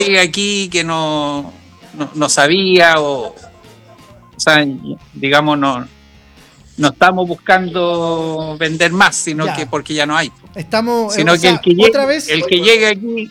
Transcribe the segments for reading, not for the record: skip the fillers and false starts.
llegue aquí que no sabía o sea, digamos, no estamos buscando vender más, sino Ya. que porque ya no hay. Estamos, Sino o que sea, el que llegue aquí.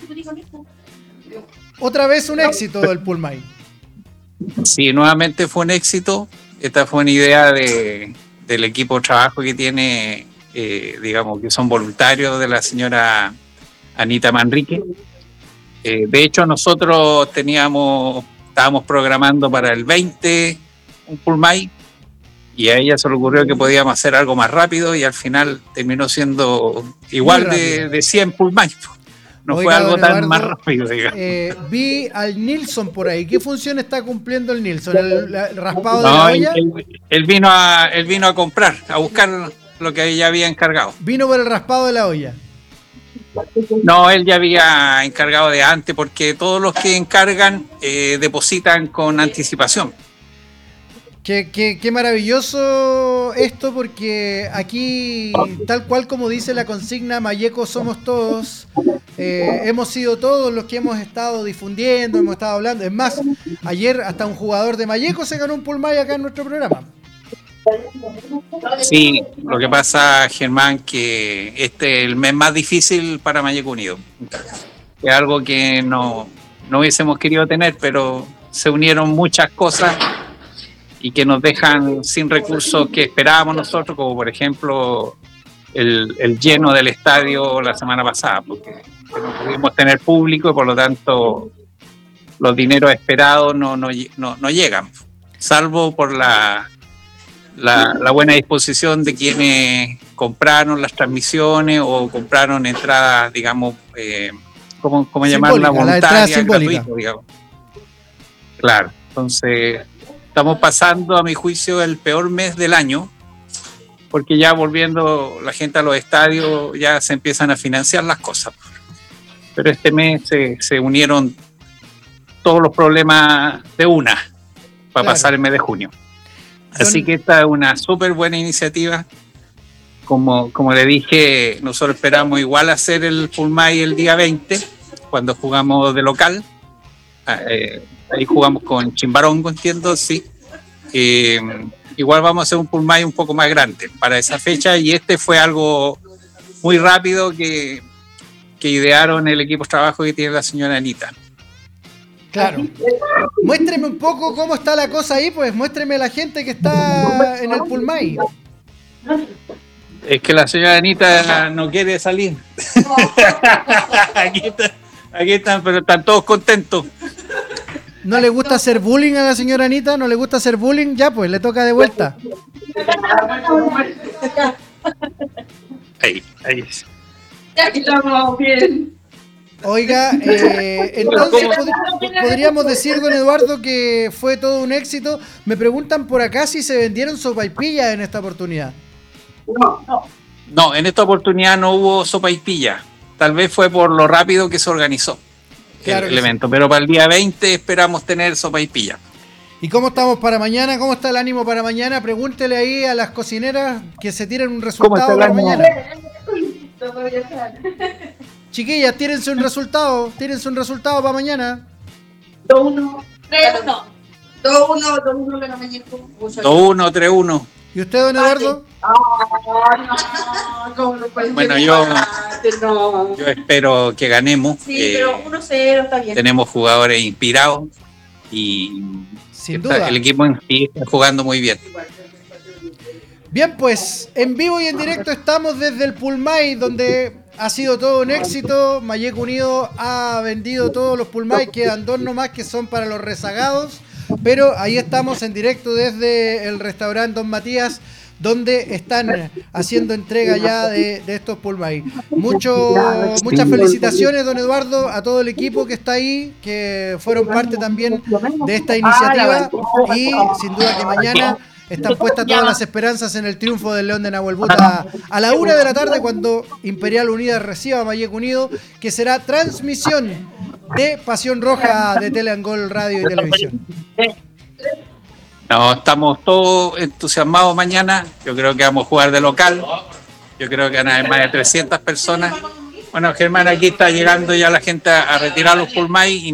otra vez un éxito del Pullmay. Sí, nuevamente fue un éxito. Esta fue una idea del equipo de trabajo que tiene, digamos, que son voluntarios de la señora Anita Manrique. De hecho, nosotros estábamos programando para el 20 un Pullmay y a ella se le ocurrió que podíamos hacer algo más rápido y al final terminó siendo igual de 100 Pullmay. No Oiga, fue algo don tan Eduardo, más rápido, digamos. Vi al Nilsson por ahí. ¿Qué función está cumpliendo el Nilsson? ¿El raspado de la No, olla? él vino a comprar, a buscar lo que ella había encargado. Vino por el raspado de la olla. No, él ya había encargado de antes porque todos los que encargan depositan con anticipación. Qué maravilloso esto, porque aquí, tal cual como dice la consigna, Malleco somos todos, hemos sido todos los que hemos estado difundiendo, hemos estado hablando. Es más, ayer hasta un jugador de Malleco se ganó un Pullmay acá en nuestro programa. Sí, lo que pasa, Germán, que este es el mes más difícil para Malleco Unido. Es algo que no hubiésemos querido tener, pero se unieron muchas cosas y que nos dejan sin recursos que esperábamos nosotros, como por ejemplo el lleno del estadio la semana pasada, porque no pudimos tener público y por lo tanto los dineros esperados no llegan, salvo por la buena disposición de quienes compraron las transmisiones o compraron entradas, digamos, ¿cómo llamarla? Voluntaria, gratuita, digamos. Claro, entonces estamos pasando, a mi juicio, el peor mes del año, porque ya volviendo la gente a los estadios ya se empiezan a financiar las cosas. Pero este mes se unieron todos los problemas de una para pasar el mes de junio. Así que esta es una súper buena iniciativa. Como le dije, nosotros esperamos igual hacer el Pullmay el día 20, cuando jugamos de local. Ahí jugamos con Chimbarongo, entiendo, sí. Igual vamos a hacer un Pullmay un poco más grande para esa fecha, y este fue algo muy rápido que idearon el equipo de trabajo que tiene la señora Anita. Claro. Muéstreme un poco cómo está la cosa ahí, pues muéstreme a la gente que está en el Pullmay. Es que la señora Anita no quiere salir. Aquí están, pero están todos contentos. ¿No le gusta hacer bullying a la señora Anita? ¿No le gusta hacer bullying? Ya, pues le toca de vuelta. Ahí. Ya estamos bien. Oiga, entonces podríamos decir, don Eduardo, que fue todo un éxito. Me preguntan por acá si se vendieron sopaipillas en esta oportunidad. No, en esta oportunidad no hubo sopaipilla. Tal vez fue por lo rápido que se organizó el evento, pero para el día 20 esperamos tener sopaipilla. ¿Y cómo estamos para mañana? ¿Cómo está el ánimo para mañana? Pregúntele ahí a las cocineras que se tiren un resultado para mañana. Chiquillas, tírense un resultado para mañana. 2-1, 3-1. 2-1 que no me llegó. 2-1, 3-1. ¿Y usted, don Eduardo? Bueno, yo espero que ganemos. Sí, pero 1-0 está bien. Tenemos jugadores inspirados y sin duda el equipo en sí está jugando muy bien. Bien, pues en vivo y en directo estamos desde el Pullmay, donde ha sido todo un éxito. Malleco Unido ha vendido todos los Pullmay, quedan 2 nomás que son para los rezagados. Pero ahí estamos en directo desde el restaurante Don Matías, donde están haciendo entrega ya de estos Pullmay. Muchas felicitaciones, don Eduardo, a todo el equipo que está ahí, que fueron parte también de esta iniciativa, y sin duda que mañana están puestas todas las esperanzas en el triunfo del León de Nahuelbuta a la 1 de la tarde, cuando Imperial Unida reciba a Malleco Unido, que será transmisión de Pasión Roja de Teleangol Radio y Televisión. No, estamos todos entusiasmados mañana. Yo creo que vamos a jugar de local. Yo creo que van a haber más de 300 personas. Bueno, Germán, aquí está llegando ya la gente a retirar los pulmay.